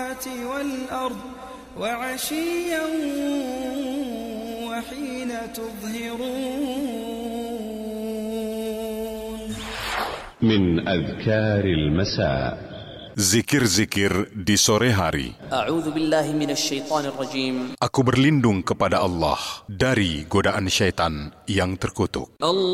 والأرض وعشيا وحين تظهرون من أذكار المساء Zikir-zikir di sore hari. A'udzu billahi minasyaitonir rajim. Aku berlindung kepada Allah dari godaan syaitan yang terkutuk.